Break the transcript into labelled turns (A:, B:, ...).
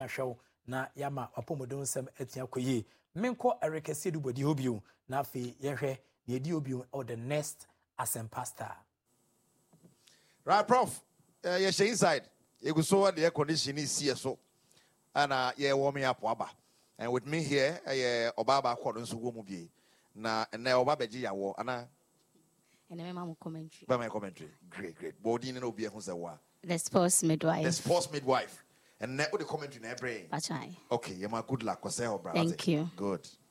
A: ahwew na yama apomodon sem atia koyi menko Erikese Dubodi obio na afi yehwe na edi obio or the next pastor.
B: Right, Prof. Yes, inside. You saw the air conditioning is here, so and warming up waba. And with me here, Obaba according to Womubi. Na and now Obabeji yawo ana.
C: And then my commentary.
B: By my commentary. Great. Body no be a
C: The sports midwife.
B: The sports midwife. And now the commentary in brain.
C: Bachai.
B: Okay, you're my good luck.
C: Thank you.
B: Good.